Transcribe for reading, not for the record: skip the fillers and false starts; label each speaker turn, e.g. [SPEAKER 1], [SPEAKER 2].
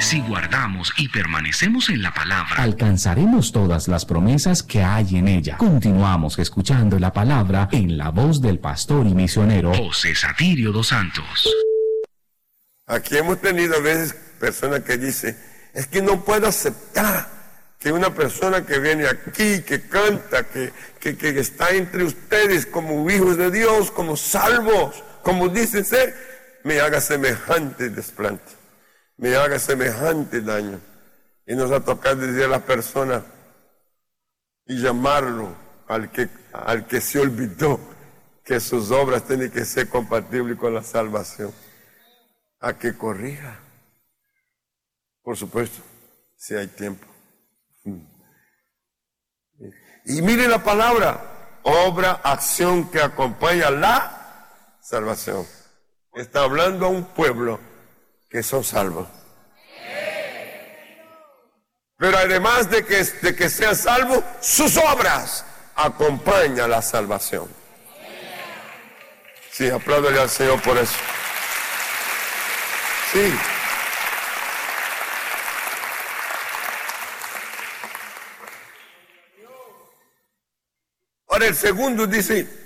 [SPEAKER 1] Si guardamos y permanecemos en la palabra,
[SPEAKER 2] alcanzaremos todas las promesas que hay en ella. Continuamos escuchando la palabra en la voz del pastor y misionero
[SPEAKER 1] José Satirio dos Santos.
[SPEAKER 3] Aquí hemos tenido a veces personas que dicen, es que no puedo aceptar que una persona que viene aquí, que canta, que está entre ustedes como hijos de Dios, como salvos, como dicen ser, me haga semejante desplante, me haga semejante daño. Y nos ha tocado decir a las personas y llamarlo al que se olvidó que sus obras tienen que ser compatibles con la salvación, a que corrija. Por supuesto, si hay tiempo. Y mire la palabra, obra, acción que acompaña la salvación. Está hablando a un pueblo que son salvos. Pero además de que sean salvos, sus obras acompañan la salvación. Sí, apláudale al Señor por eso. Sí. Ahora el segundo dice,